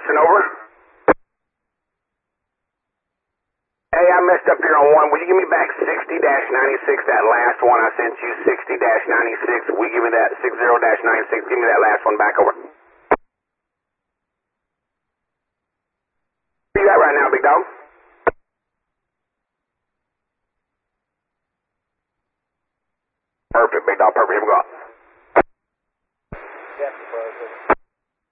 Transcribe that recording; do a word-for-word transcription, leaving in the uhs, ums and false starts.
Hudson, over. Hey, I messed up here on one. Would you give me back sixty dash ninety-six, that last one I sent you, sixty dash ninety-six? Will you give me that sixty dash ninety-six? Give me that last one back, over. Where you at right now, big dog? Perfect, big dog, perfect. Here we go. Yes, perfect.